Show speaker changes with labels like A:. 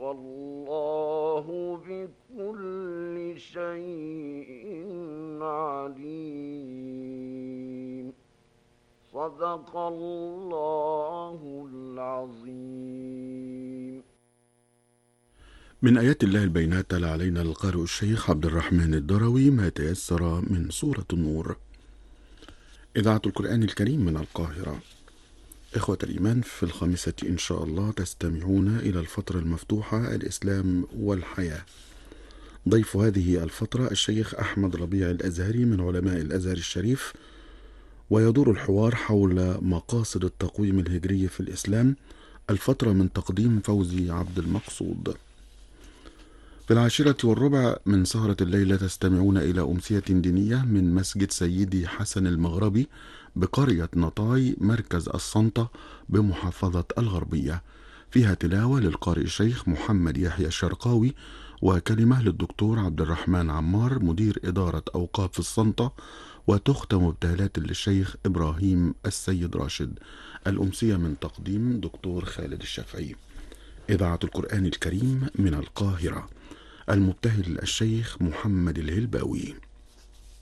A: والله بكل شيء عليم. صدق الله العظيم.
B: من آيات الله البينات تلا علينا القارئ الشيخ عبد الرحمن الدروي ما تيسر من سورة النور. إذاعة القرآن الكريم من القاهرة. إخوة الإيمان، في الخامسة إن شاء الله تستمعون إلى الفترة المفتوحة الإسلام والحياة. ضيف هذه الفترة الشيخ أحمد ربيع الأزهري من علماء الأزهر الشريف، ويدور الحوار حول مقاصد التقويم الهجري في الإسلام. الفترة من تقديم فوزي عبد المقصود. في 10:15 من سهرة الليلة تستمعون إلى أمسية دينية من مسجد سيدي حسن المغربي بقرية نطاي مركز السنطة بمحافظة الغربية، فيها تلاوة للقارئ الشيخ محمد يحيى الشرقاوي وكلمة للدكتور عبد الرحمن عمار مدير إدارة أوقاف السنطة، وتختم بتهلات للشيخ إبراهيم السيد راشد. الأمسية من تقديم دكتور خالد الشافعي. إذاعة القرآن الكريم من القاهرة. المبتهل الشيخ محمد الهلباوي.